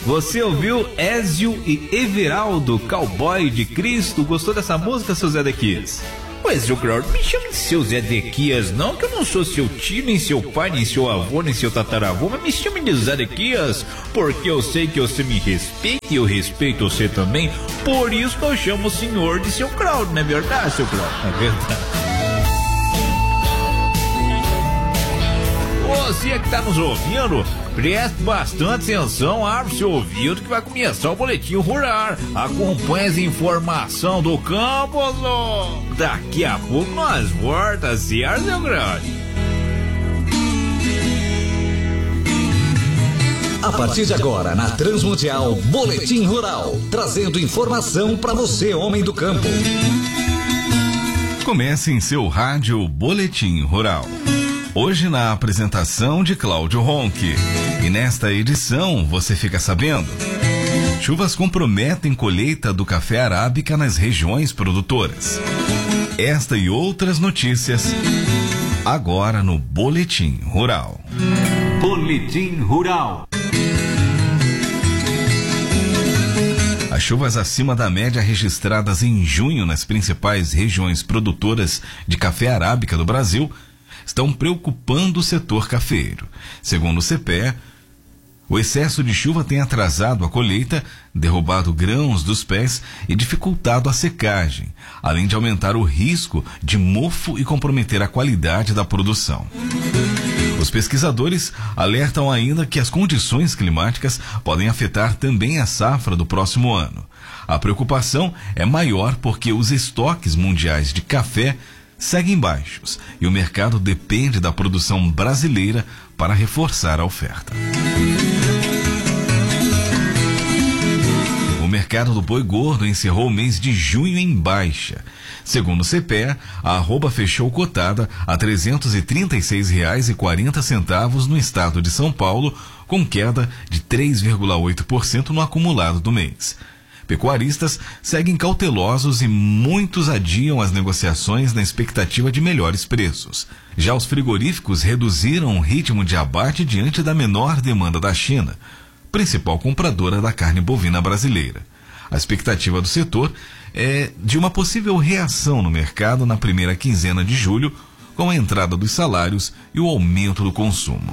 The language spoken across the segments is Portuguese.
Você ouviu Ézio e Everaldo, Cowboy de Cristo? Gostou dessa música, seu Zedequias? Pois, seu Claudio, me chame de seu Zedequias, não, que eu não sou seu tio, nem seu pai, nem seu avô, nem seu tataravô, mas me chame de Zedequias, porque eu sei que você me respeita e eu respeito você também, por isso que eu chamo o senhor de seu Claudio, não é verdade, seu Claudio? É verdade. Você que tá nos ouvindo, preste bastante atenção, abre seu ouvido que vai começar o Boletim Rural. Acompanhe as informações do campo, daqui a pouco nós voltamos, certo, meu grande? A partir de agora, na Transmundial, Boletim Rural, trazendo informação para você, homem do campo. Comece em seu rádio Boletim Rural. Hoje na apresentação de Cláudio Ronque. E nesta edição você fica sabendo: chuvas comprometem colheita do café arábica nas regiões produtoras. Esta e outras notícias agora no Boletim Rural. Boletim Rural. As chuvas acima da média registradas em junho nas principais regiões produtoras de café arábica do Brasil estão preocupando o setor cafeiro. Segundo o CPEA, o excesso de chuva tem atrasado a colheita, derrubado grãos dos pés e dificultado a secagem, além de aumentar o risco de mofo e comprometer a qualidade da produção. Os pesquisadores alertam ainda que as condições climáticas podem afetar também a safra do próximo ano. A preocupação é maior porque os estoques mundiais de café seguem baixos e o mercado depende da produção brasileira para reforçar a oferta. O mercado do boi gordo encerrou o mês de junho em baixa. Segundo o CPEA, a arroba fechou cotada a R$ 336,40 no estado de São Paulo, com queda de 3,8% no acumulado do mês. Pecuaristas seguem cautelosos e muitos adiam as negociações na expectativa de melhores preços. Já os frigoríficos reduziram o ritmo de abate diante da menor demanda da China, principal compradora da carne bovina brasileira. A expectativa do setor é de uma possível reação no mercado na primeira quinzena de julho, com a entrada dos salários e o aumento do consumo.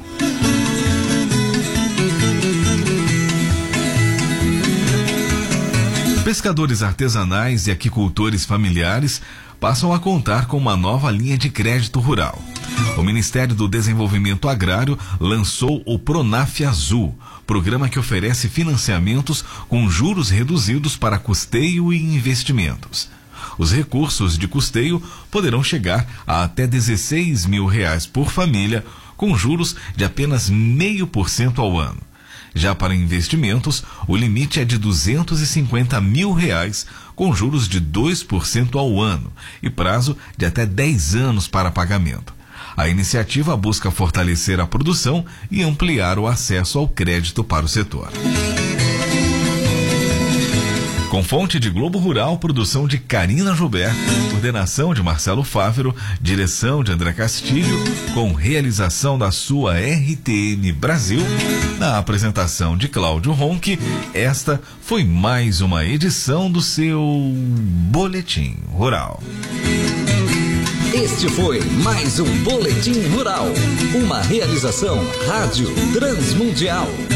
Pescadores artesanais e aquicultores familiares passam a contar com uma nova linha de crédito rural. O Ministério do Desenvolvimento Agrário lançou o Pronaf Azul, programa que oferece financiamentos com juros reduzidos para custeio e investimentos. Os recursos de custeio poderão chegar a até R$16 mil por família, com juros de apenas 0,5% ao ano. Já para investimentos, o limite é de R$250 mil, com juros de 2% ao ano e prazo de até 10 anos para pagamento. A iniciativa busca fortalecer a produção e ampliar o acesso ao crédito para o setor. Com fonte de Globo Rural, produção de Carina Gilberto, coordenação de Marcelo Fávero, direção de André Castilho, com realização da sua RTN Brasil, na apresentação de Cláudio Ronque, esta foi mais uma edição do seu Boletim Rural. Este foi mais um Boletim Rural, uma realização Rádio Transmundial.